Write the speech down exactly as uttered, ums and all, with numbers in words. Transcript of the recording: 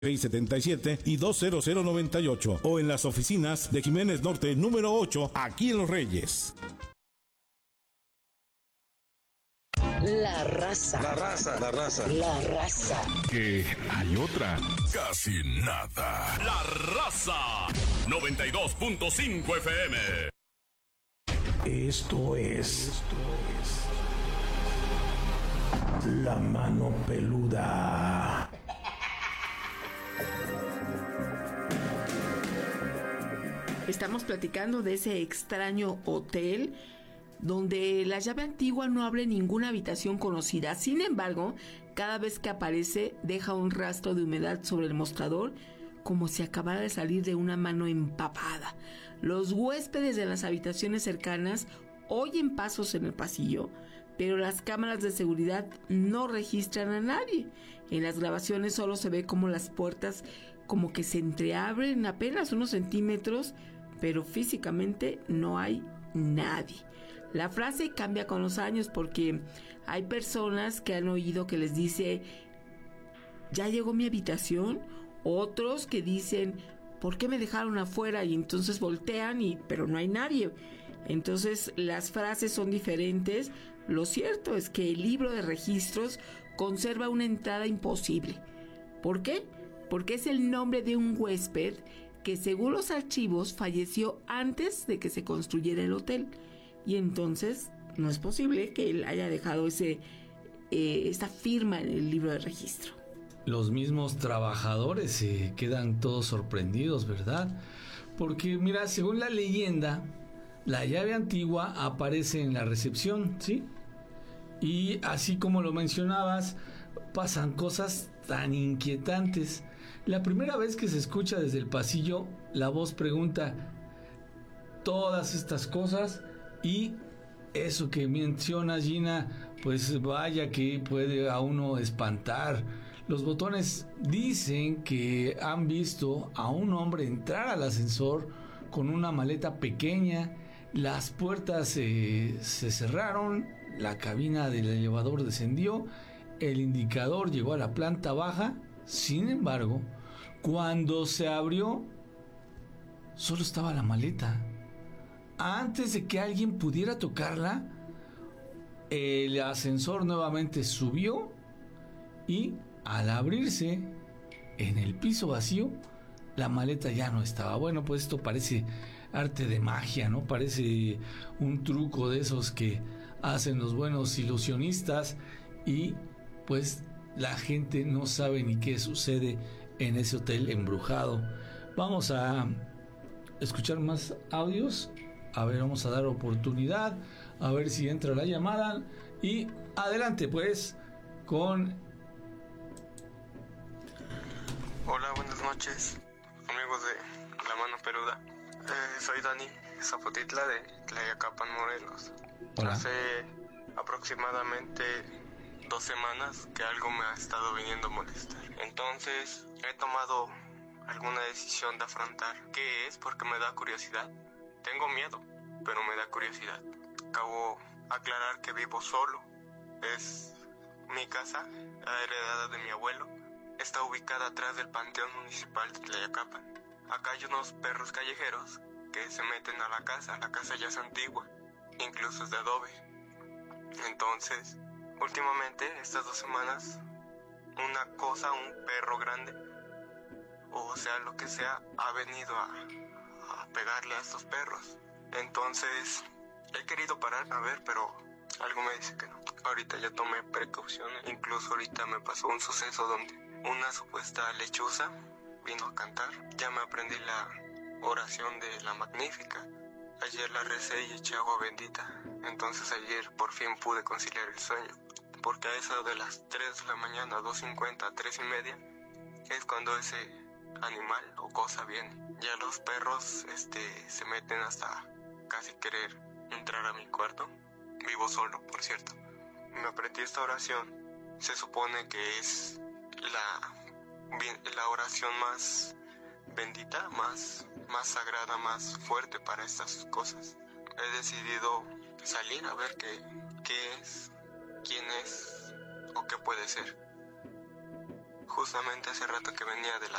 setenta y siete y dos cero cero noventa y ocho o en las oficinas de Jiménez Norte número ocho, aquí en Los Reyes. La raza. La raza. La raza. La raza. Que hay otra. Casi nada. La raza. noventa y dos punto cinco F M. Esto es. Esto es. La mano peluda. Estamos platicando de ese extraño hotel donde la llave antigua no abre ninguna habitación conocida. Sin embargo, cada vez que aparece deja un rastro de humedad sobre el mostrador, como si acabara de salir de una mano empapada. Los huéspedes de las habitaciones cercanas oyen pasos en el pasillo, pero las cámaras de seguridad no registran a nadie. En las grabaciones solo se ve como las puertas como que se entreabren apenas unos centímetros, pero físicamente no hay nadie. La frase cambia con los años porque hay personas que han oído que les dice ¿ya llegó mi habitación? Otros que dicen ¿por qué me dejaron afuera? Y entonces voltean y pero no hay nadie. Entonces las frases son diferentes. Lo cierto es que el libro de registros conserva una entrada imposible. ¿Por qué? Porque es el nombre de un huésped que según los archivos falleció antes de que se construyera el hotel. Y entonces no es posible que él haya dejado ese eh, esa firma en el libro de registro. Los mismos trabajadores se quedan todos sorprendidos, ¿verdad? Porque mira, según la leyenda, la llave antigua aparece en la recepción, ¿sí? Y así como lo mencionabas, pasan cosas tan inquietantes. La primera vez que se escucha desde el pasillo, la voz pregunta todas estas cosas y eso que menciona Gina, pues vaya que puede a uno espantar. Los botones dicen que han visto a un hombre entrar al ascensor con una maleta pequeña, las puertas eh, se cerraron, la cabina del elevador descendió, el indicador llegó a la planta baja. Sin embargo, cuando se abrió, solo estaba la maleta. Antes de que alguien pudiera tocarla, el ascensor nuevamente subió y al abrirse en el piso vacío, la maleta ya no estaba. Bueno, pues esto parece arte de magia, ¿no? Parece un truco de esos que hacen los buenos ilusionistas y pues la gente no sabe ni qué sucede en ese hotel embrujado. Vamos a escuchar más audios. A ver, vamos a dar oportunidad, a ver si entra la llamada. Y adelante pues con... Hola, buenas noches, amigos de La Mano Peluda. Eh, soy Dani Zapotitla de Tlayacapan, Morelos. Hola. Hace aproximadamente dos semanas que algo me ha estado viniendo a molestar. Entonces he tomado alguna decisión de afrontar qué es, porque me da curiosidad. Tengo miedo, pero me da curiosidad. Acabo de aclarar que vivo solo. Es mi casa, la heredada de mi abuelo. Está ubicada atrás del Panteón Municipal de Tlayacapan. Acá hay unos perros callejeros que se meten a la casa. La casa ya es antigua, incluso es de adobe. Entonces, últimamente, estas dos semanas, una cosa, un perro grande, o sea, lo que sea, ha venido a, a pegarle a estos perros. Entonces, he querido parar a ver, pero algo me dice que no. Ahorita ya tomé precauciones. Incluso ahorita me pasó un suceso donde una supuesta lechuza vino a cantar. Ya me aprendí la oración de la Magnífica. Ayer la recé y eché agua bendita. Entonces ayer por fin pude conciliar el sueño. Porque a eso de las tres de la mañana, dos cincuenta, tres y media, es cuando ese animal o cosa viene. Ya los perros este, se meten hasta casi querer entrar a mi cuarto. Vivo solo, por cierto. Me aprendí esta oración. Se supone que es la, la oración más bendita, más, más sagrada, más fuerte para estas cosas. He decidido salir a ver qué, qué es, quién es o qué puede ser. Justamente hace rato que venía de la